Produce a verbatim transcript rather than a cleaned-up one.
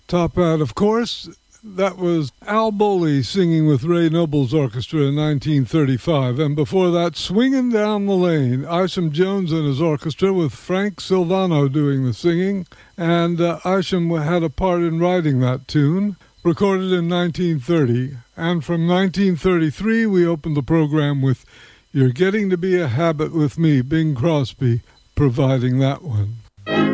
Top hat, of course. That was Al Bowley singing with Ray Noble's orchestra in nineteen thirty-five. And before that, Swingin' Down the Lane, Isham Jones and his orchestra with Frank Silvano doing the singing. And uh, Isham had a part in writing that tune, recorded in nineteen thirty. And from nineteen thirty-three, we opened the program with You're Getting to Be a Habit with Me, Bing Crosby providing that one.